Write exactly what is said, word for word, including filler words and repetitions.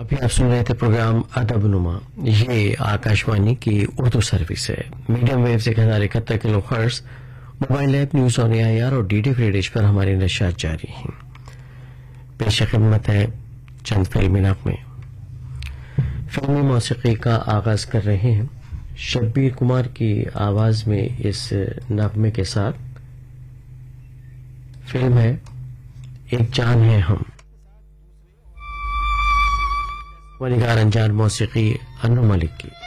अभी आप सुन रहे थे प्रोग्राम अदब नुमा। ये आकाशवाणी की उर्दू सर्विस है। मीडियम वेव से एक हजार इकहत्तर kilo hertz, mobile app news on AIR और डीडी फ्री डिश पर हमारी नशियात जारी हैं। पेश खिदमत है चंद फिल्मी नग़मे। फिल्मी मौसीकी का आगाज कर रहे हैं शब्बीर कुमार की आवाज में इस नग़मे के साथ। फिल्म है एक जान है हम। वनिगार अंजान मौसीकी अनु मलिक की।